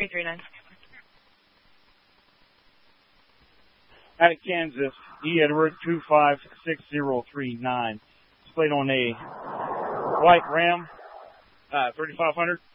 339. Out of Kansas, E. Edward 256039. Displayed on a white Ram 3500.